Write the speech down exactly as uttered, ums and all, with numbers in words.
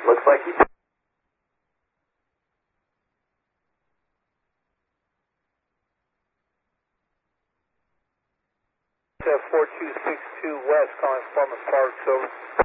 Looks like he... four two six two West, calling Performance Parks, over.